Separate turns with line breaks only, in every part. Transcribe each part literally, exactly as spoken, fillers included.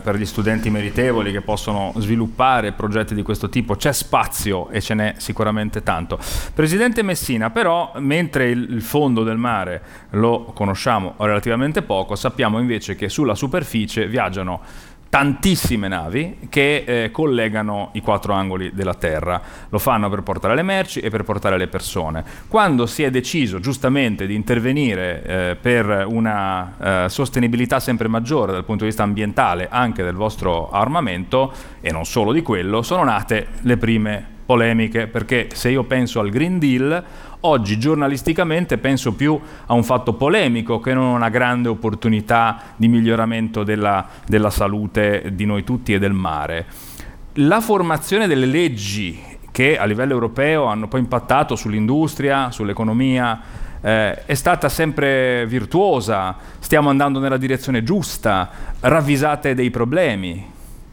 per gli studenti meritevoli che possono sviluppare progetti di questo tipo. C'è spazio e ce n'è sicuramente tanto. Presidente Messina, però, mentre il, il fondo del mare lo conosciamo relativamente poco, sappiamo invece che sulla superficie viaggiano tantissime navi che eh, collegano i quattro angoli della Terra. Lo fanno per portare le merci e per portare le persone. Quando si è deciso giustamente di intervenire eh, per una eh, sostenibilità sempre maggiore dal punto di vista ambientale anche del vostro armamento, e non solo di quello, sono nate le prime polemiche, perché se io penso al Green Deal, oggi giornalisticamente penso più a un fatto polemico che non a una grande opportunità di miglioramento della, della salute di noi tutti e del mare. La formazione delle leggi che a livello europeo hanno poi impattato sull'industria, sull'economia, eh, è stata sempre virtuosa, stiamo andando nella direzione giusta, ravvisate dei problemi?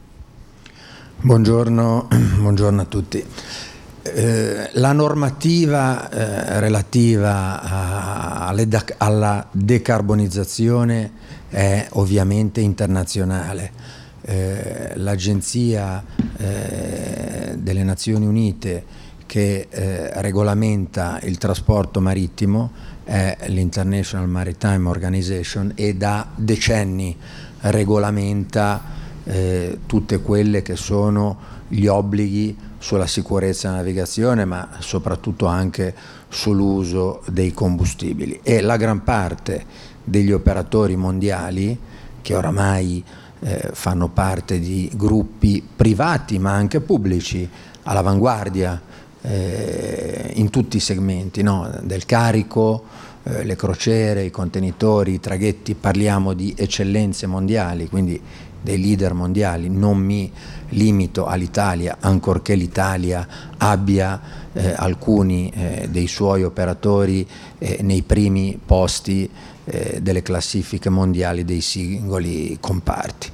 Buongiorno, buongiorno a tutti. Eh, la normativa eh, relativa a, alle, alla decarbonizzazione è ovviamente internazionale. Eh, l'Agenzia eh, delle Nazioni Unite che eh, regolamenta il trasporto marittimo è l'International Maritime Organization e da decenni regolamenta Eh, tutte quelle che sono gli obblighi sulla sicurezza della navigazione, ma soprattutto anche sull'uso dei combustibili, e la gran parte degli operatori mondiali che oramai eh, fanno parte di gruppi privati ma anche pubblici all'avanguardia eh, in tutti i segmenti, no? Del carico, eh, le crociere, i contenitori, i traghetti, parliamo di eccellenze mondiali, quindi dei leader mondiali. Non mi limito all'Italia, ancorché l'Italia abbia eh, alcuni eh, dei suoi operatori eh, nei primi posti eh, delle classifiche mondiali dei singoli comparti.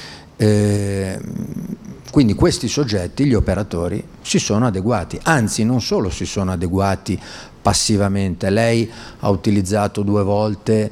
Eh, quindi questi soggetti, gli operatori, si sono adeguati, anzi non solo si sono adeguati passivamente. Lei ha utilizzato due volte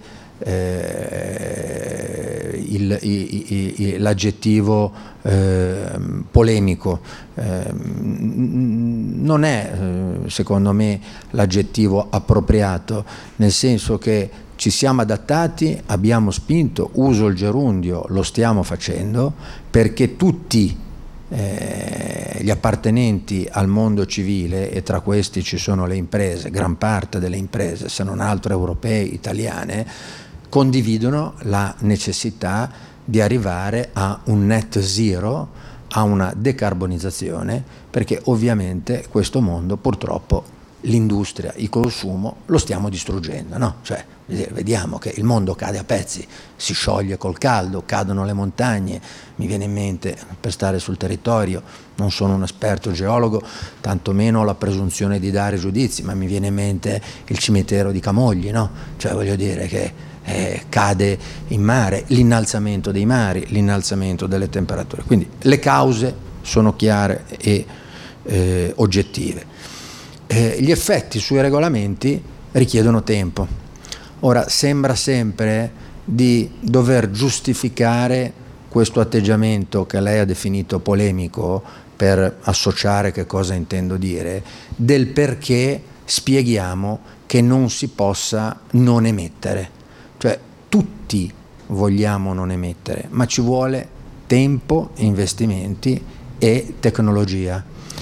Eh, il, i, i, l'aggettivo eh, polemico. Eh, non è eh, secondo me l'aggettivo appropriato, nel senso che ci siamo adattati, abbiamo spinto, uso il gerundio, lo stiamo facendo perché tutti eh, gli appartenenti al mondo civile, e tra questi ci sono le imprese, gran parte delle imprese, se non altro europee, italiane, condividono la necessità di arrivare a un net zero, a una decarbonizzazione, perché ovviamente questo mondo, purtroppo, l'industria, il consumo, lo stiamo distruggendo, no? Cioè, vediamo che il mondo cade a pezzi, si scioglie col caldo, cadono le montagne. Mi viene in mente, per stare sul territorio, non sono un esperto geologo, tantomeno ho la presunzione di dare giudizi, ma mi viene in mente il cimitero di Camogli, no? Cioè, voglio dire che Eh, cade in mare, l'innalzamento dei mari, l'innalzamento delle temperature. Quindi le cause sono chiare e eh, oggettive. Eh, gli effetti sui regolamenti richiedono tempo. Ora, sembra sempre di dover giustificare questo atteggiamento che lei ha definito polemico, per associare che cosa intendo dire, del perché spieghiamo che non si possa non emettere. Cioè, tutti vogliamo non emettere, ma ci vuole tempo, investimenti e tecnologia.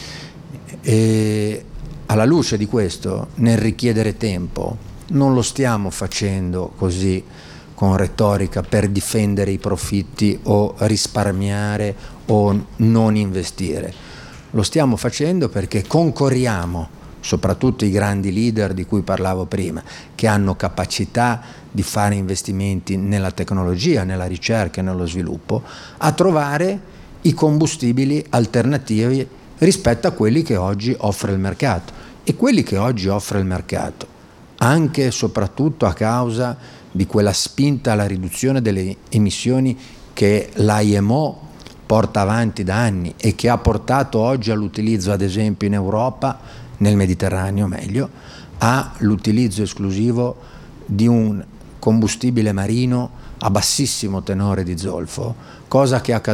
E alla luce di questo, nel richiedere tempo, non lo stiamo facendo così con retorica per difendere i profitti o risparmiare o non investire. Lo stiamo facendo perché concorriamo, soprattutto i grandi leader di cui parlavo prima, che hanno capacità di fare investimenti nella tecnologia, nella ricerca e nello sviluppo, a trovare i combustibili alternativi rispetto a quelli che oggi offre il mercato. E quelli che oggi offre il mercato, anche e soprattutto a causa di quella spinta alla riduzione delle emissioni che l'I M O porta avanti da anni e che ha portato oggi all'utilizzo, ad esempio in Europa, nel Mediterraneo meglio, all'utilizzo esclusivo di un combustibile marino a bassissimo tenore di zolfo, cosa che